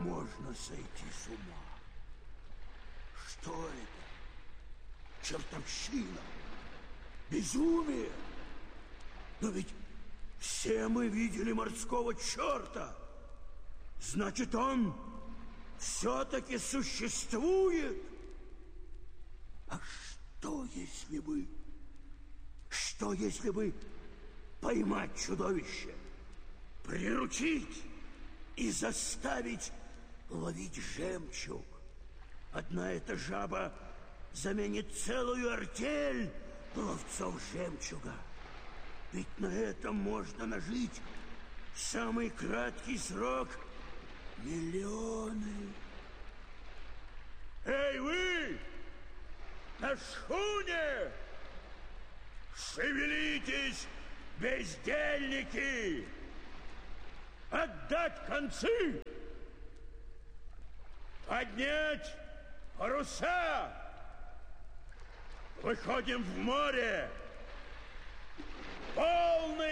можно сойти с ума. Что это? Чертовщина? Безумие? Но ведь все мы видели морского черта. Значит, он все-таки существует. А что если бы поймать чудовище, приручить и заставить ловить жемчуг? Одна эта жаба заменит целую артель ловцов жемчуга. Ведь на этом можно нажить в самый краткий срок миллионы. Эй, вы! На шхуне! Шевелитесь, бездельники! Отдать концы! Поднять паруса! Выходим в море! Полный